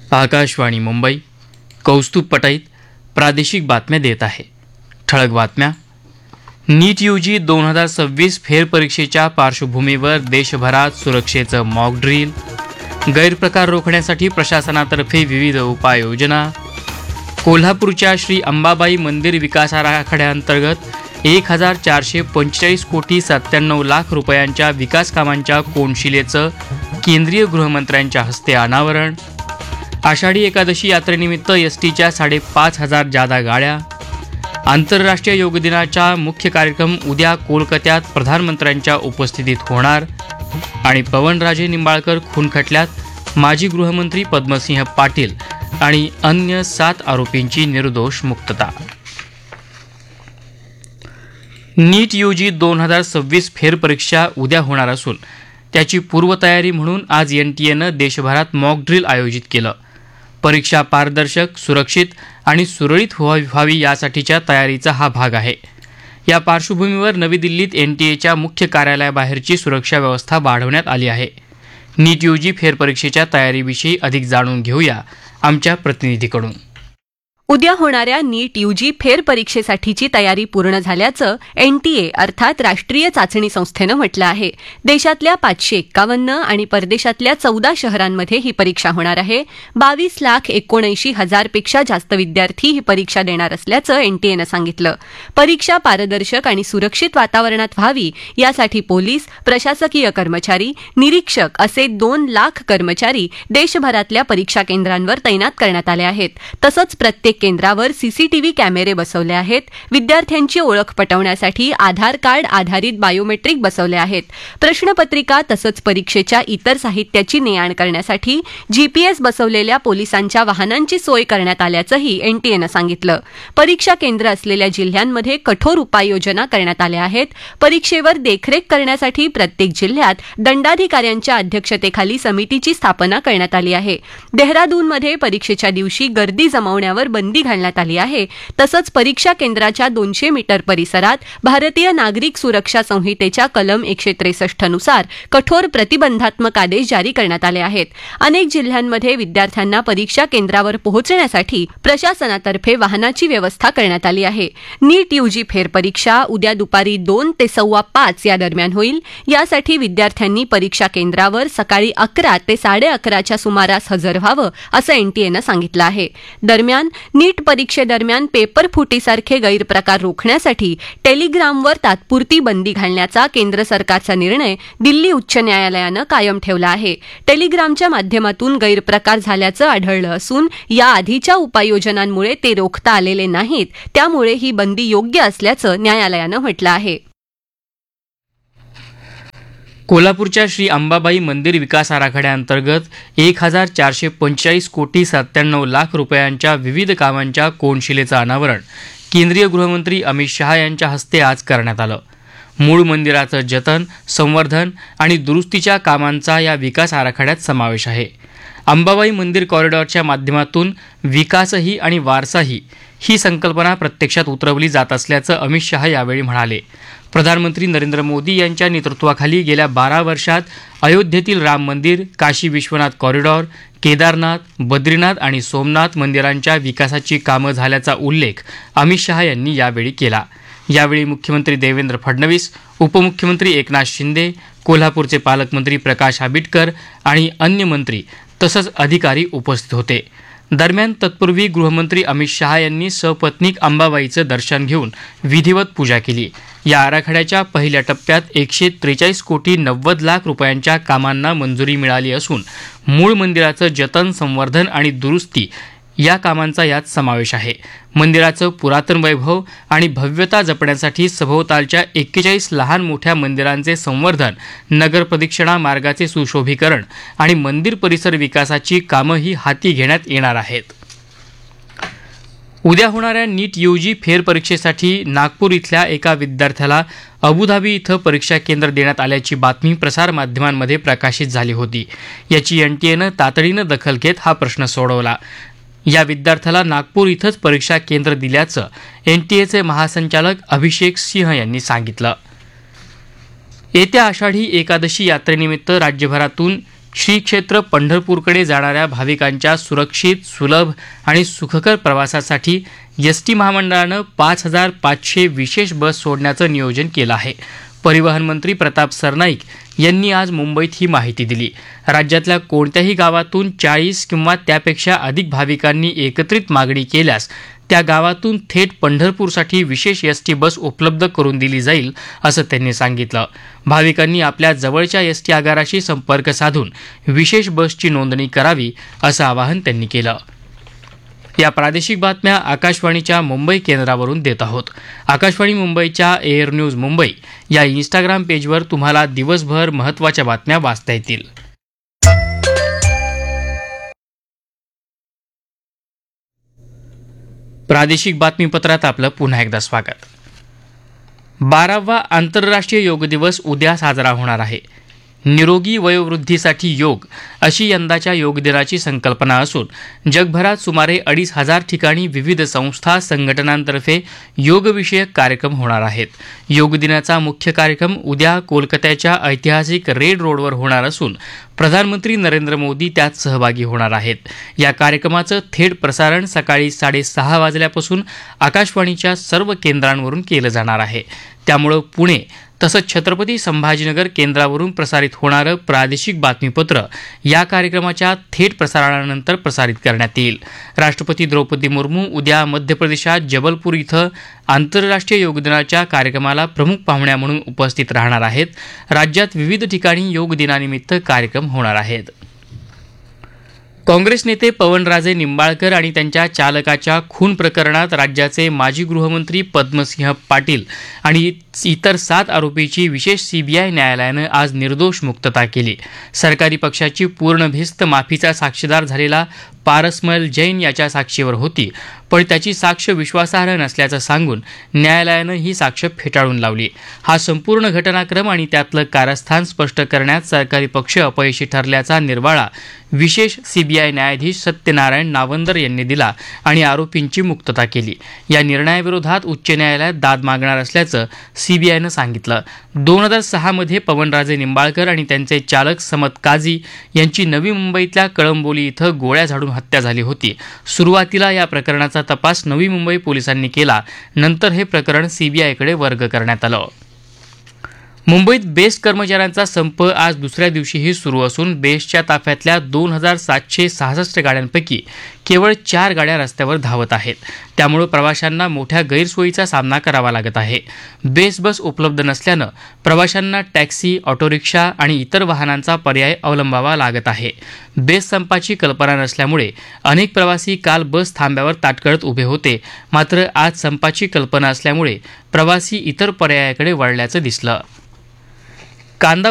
आकाशवाणी मुंबई. कौस्तुभ पटाईत प्रादेशिक बातम्या देत आहे. ठळक बातम्या. नीट यूजी 2026 फेरपरीक्षेच्या पार्श्वभूमीवर देशभरात सुरक्षेचं मॉक ड्रिल. गैरप्रकार रोखण्यासाठी प्रशासनातर्फे विविध उपाययोजना. कोल्हापूरच्या श्री अंबाबाई मंदिर विकास आराखड्याअंतर्गत 1445 कोटी 97 लाख रुपयांच्या विकास कामांच्या कोनशिलेचं केंद्रीय गृहमंत्र्यांच्या हस्ते अनावरण. आषाढी एकादशी यात्रेनिमित्त एसटीच्या 5,500 जादा गाड्या. आंतरराष्ट्रीय योग दिनाचा मुख्य कार्यक्रम उद्या कोलकात्यात प्रधानमंत्र्यांच्या उपस्थितीत होणार. आणि पवनराजे निंबाळकर खून खटल्यात माजी गृहमंत्री पद्मसिंह पाटील आणि अन्य 7 आरोपींची निर्दोष मुक्तता. नीट यूजी 2026 फेरपरीक्षा उद्या होणार असून त्याची पूर्वतयारी म्हणून आज एनटीएनं देशभरात मॉक ड्रिल आयोजित केलं. परीक्षा पारदर्शक, सुरक्षित आणि सुरळीत व्हावी यासाठीच्या तयारीचा हा भाग आहे. या पार्श्वभूमीवर नवी दिल्लीत एनटीएच्या मुख्य कार्यालयाबाहेरची सुरक्षा व्यवस्था वाढवण्यात आली आहे. नीट यूजी फेरपरीक्षेच्या तयारीविषयी अधिक जाणून घेऊया आमच्या प्रतिनिधीकडून. उद्या होणाऱ्या नीट यूजी फेरपरीक्षेसाठीची तयारी पूर्ण झाल्याचं एनटीए अर्थात राष्ट्रीय चाचणी संस्थेनं म्हटलं आहे. देशातल्या 551 आणि परदेशातल्या 14 शहरांमध्ये ही परीक्षा होणार आहे. 22,79,000 पेक्षा जास्त विद्यार्थी ही परीक्षा देणार असल्याचं एनटीएनं सांगितलं. परीक्षा पारदर्शक आणि सुरक्षित वातावरणात व्हावी यासाठी पोलीस, प्रशासकीय कर्मचारी, निरीक्षक असे 2 लाख कर्मचारी देशभरातल्या परीक्षा केंद्रांवर तैनात करण्यात आले आहेत. तसंच प्रत्येक केंद्रावर सीसीटीव्ही कॅमेरे बसवले आहेत. विद्यार्थ्यांची ओळख पटवण्यासाठी आधार कार्ड आधारित बायोमेट्रिक बसवले आहेत. प्रश्नपत्रिका तसंच परीक्षेच्या इतर साहित्याची ने-आण करण्यासाठी जीपीएस बसवलेल्या पोलिसांच्या वाहनांची सोय करण्यात आल्याचंही एनटीएनं सांगितलं. परीक्षा केंद्र असलेल्या जिल्ह्यांमध्ये कठोर उपाययोजना करण्यात आल्या आहेत. परीक्षेवर देखरेख करण्यासाठी प्रत्येक जिल्ह्यात दंडाधिकाऱ्यांच्या अध्यक्षतेखाली समितीची स्थापना करण्यात आली आहे. देहरादूनमध्ये परीक्षेच्या दिवशी गर्दी जमवण्यावर बंदी घालण्यात आली आहे. तसंच परीक्षा केंद्राच्या 200 मीटर परिसरात भारतीय नागरिक सुरक्षा संहितेच्या कलम 163 नुसार कठोर प्रतिबंधात्मक आदेश जारी करण्यात आले आहेत. अनेक जिल्ह्यांमध्ये विद्यार्थ्यांना परीक्षा केंद्रावर पोहोचण्यासाठी प्रशासनातर्फे वाहनाची व्यवस्था करण्यात आली आहे. नीट यूजी फेरपरीक्षा उद्या दुपारी 2 ते 5:15 या दरम्यान होईल. यासाठी विद्यार्थ्यांनी परीक्षा केंद्रावर सकाळी 11 ते 11:30च्या सुमारास हजर व्हावं असं एनटीएनं सांगितलं आहे. दरम्यान नीट परीक्षेदरम्यान पेपर फुटीसारखे गैरप्रकार रोखण्यासाठी टेलिग्रामवर तात्पुरती बंदी घालण्याचा केंद्र सरकारचा निर्णय दिल्ली उच्च न्यायालयानं कायम ठेवला आहे. टेलिग्रामच्या माध्यमातून गैरप्रकार झाल्याचं आढळलं असून या आधीच्या उपाययोजनांमुळे ते रोखता आलेले नाहीत. त्यामुळे ही बंदी योग्य असल्याचं न्यायालयानं म्हटलं आहे. कोल्हापूरच्या श्री अंबाबाई मंदिर विकास आराखड्याअंतर्गत 1445 कोटी 97 लाख रुपयांच्या विविध कामांच्या कोनशिलेचं अनावरण केंद्रीय गृहमंत्री अमित शहा यांच्या हस्ते आज करण्यात आलं. मूळ मंदिराचं जतन, संवर्धन आणि दुरुस्तीच्या कामांचा या विकास आराखड्यात समावेश आहे. अंबाबाई मंदिर कॉरिडॉरच्या माध्यमातून विकासही आणि वारसाही ही संकल्पना प्रत्यक्षात उतरवली जात असल्याचं अमित शहा यावेळी म्हणाले. प्रधानमंत्री नरेंद्र मोदी यांच्या नेतृत्वाखाली गेल्या 12 वर्षात अयोध्येतील राम मंदिर, काशी विश्वनाथ कॉरिडॉर, केदारनाथ, बद्रीनाथ आणि सोमनाथ मंदिरांच्या विकासाची कामं झाल्याचा उल्लेख अमित शहा यांनी यावेळी केला. यावेळी मुख्यमंत्री देवेंद्र फडणवीस, उपमुख्यमंत्री एकनाथ शिंदे, कोल्हापूरचे पालकमंत्री प्रकाश आंबेडकर आणि अन्य मंत्री तसंच अधिकारी उपस्थित होते. दरम्यान तत्पूर्वी गृहमंत्री अमित शहा यांनी सपत्नीक अंबाबाईचं दर्शन घेऊन विधिवत पूजा केली. या आराखड्याच्या पहिल्या टप्प्यात 143 कोटी 90 लाख रुपयांच्या कामांना मंजुरी मिळाली असून मूळ मंदिराचं जतन, संवर्धन आणि दुरुस्ती या कामांचा यात समावेश आहे. मंदिराचं पुरातन वैभव आणि भव्यता जपण्यासाठी सभोवतालच्या 41 लहान मोठ्या मंदिरांचे संवर्धन, नगरप्रदक्षिणा मार्गाचे सुशोभीकरण आणि मंदिर परिसर विकासाची कामंही हाती घेण्यात येणार आहेत. उद्या होणाऱ्या नीट यूजी फेरपरीक्षेसाठी नागपूर इथल्या एका विद्यार्थ्याला अबुधाबी इथं परीक्षा केंद्र देण्यात आल्याची बातमी प्रसारमाध्यमांमध्ये प्रकाशित झाली होती. याची एनटीएनं तातडीनं दखल घेत हा प्रश्न सोडवला. या विद्यार्थ्याला नागपूर इथंच परीक्षा केंद्र दिल्याचं एनटीएचे महासंचालक अभिषेक सिंह यांनी सांगितलं. येत्या आषाढी एकादशी यात्रेनिमित्त राज्यभरातून श्री क्षेत्र पंढरपूरकडे जाणाऱ्या भाविकांच्या सुरक्षित, सुलभ आणि सुखकर प्रवासासाठी एसटी महामंडळानं 5,500 विशेष बस सोडण्याचं नियोजन केलं आहे. परिवहन मंत्री प्रताप सरनाईक यांनी आज मुंबईत ही माहिती दिली. राज्यातल्या कोणत्याही गावातून 40 किंवा त्यापेक्षा अधिक भाविकांनी एकत्रित मागणी केल्यास त्या गावातून थेट पंढरपूरसाठी विशेष एसटी बस उपलब्ध करून दिली जाईल, असं त्यांनी सांगितलं. भाविकांनी आपल्या जवळच्या एसटी आगाराशी संपर्क साधून विशेष बसची नोंदणी करावी, असं आवाहन त्यांनी केलं. या प्रादेशिक बातम्या आकाशवाणीच्या मुंबई केंद्रावरून देत आहोत. आकाशवाणी मुंबईच्या एअर न्यूज मुंबई या इंस्टाग्राम पेजवर तुम्हाला दिवसभर महत्त्वाच्या बातम्या वाचता येतील. प्रादेशिक बातमीपत्रात आपलं पुन्हा एकदा स्वागत. 12वा आंतरराष्ट्रीय योग दिवस उद्या साजरा होणार आहे. निरोगी वयोवृद्धीसाठी योग अशी यंदाच्या योग दिनाची संकल्पना असून जगभरात सुमारे 2,500 ठिकाणी विविध संस्था संघटनांतर्फे योगविषयक कार्यक्रम होणार आहेत. योग दिनाचा मुख्य कार्यक्रम उद्या कोलकात्याच्या ऐतिहासिक रेड रोडवर होणार असून प्रधानमंत्री नरेंद्र मोदी त्यात सहभागी होणार आहेत. या कार्यक्रमाचं थेट प्रसारण सकाळी 6:30 वाजल्यापासून आकाशवाणीच्या सर्व केंद्रांवरून केलं जाणार आहे. त्यामुळं पुणे तसंच छत्रपती संभाजीनगर केंद्रावरून प्रसारित होणारं प्रादेशिक बातमीपत्र या कार्यक्रमाच्या थेट प्रसारणानंतर प्रसारित करण्यात येईल. राष्ट्रपती द्रौपदी मुर्मू उद्या मध्य प्रदेशात जबलपूर इथं आंतरराष्ट्रीय योग दिनाच्या कार्यक्रमाला प्रमुख पाहुण्या म्हणून उपस्थित राहणार आहेत. राज्यात विविध ठिकाणी योग दिनानिमित्त कार्यक्रम होणार आहेत. काँग्रेस नेते पवनराजे निंबाळकर आणि त्यांच्या चालकाच्या खून प्रकरणात राज्याचे माजी गृहमंत्री पद्मसिंह पाटील आणि इतर 7 आरोपींची विशेष सीबीआय न्यायालयानं आज निर्दोष मुक्तता केली. सरकारी पक्षाची पूर्ण भिस्त माफीचा साक्षीदार झालेला पारसमल जैन याच्या साक्षीवर होती, पण त्याची साक्ष विश्वासार्ह नसल्याचं सांगून न्यायालयानं ही साक्ष फेटाळून लावली. हा संपूर्ण घटनाक्रम आणि त्यातलं कारस्थान स्पष्ट करण्यात सरकारी पक्ष अपयशी ठरल्याचा निर्वाळा विशेष सीबीआय न्यायाधीश सत्यनारायण नावंदर यांनी दिला आणि आरोपींची मुक्तता केली. या निर्णयाविरोधात उच्च न्यायालयात दाद मागणार असल्याचं सीबीआयनं सांगितलं. 2006 मध्ये पवनराजे निंबाळकर आणि त्यांचे चालक समत काझी यांची नवी मुंबईतल्या कळंबोली इथं गोळ्या झाडून हत्या झाली होती. सुरुवातीला या प्रकरणाचा तपास नवी मुंबई पोलिसांनी केला. नंतर हे प्रकरण सीबीआयकडे वर्ग करण्यात आलं. मुंबईत बेस्ट कर्मचाऱ्यांचा संप आज दुसऱ्या दिवशीही सुरू असून बेस्टच्या ताफ्यातल्या 2,766 गाड्यांपैकी केवळ 4 गाड्या रस्त्यावर धावत आहेत. त्यामुळे प्रवाशांना मोठ्या गैरसोयीचा सामना करावा लागत आहे. बेस्ट बस उपलब्ध नसल्यानं प्रवाशांना टॅक्सी, ऑटो रिक्षा आणि इतर वाहनांचा पर्याय अवलंबावा लागत आहे. बेस्ट संपाची कल्पना नसल्यामुळे अनेक प्रवासी काल बस थांब्यावर ताटकळत उभे होते. मात्र आज संपाची कल्पना असल्यामुळे प्रवासी इतर पर्यायाकडे वळल्याचं दिसलं. कांदा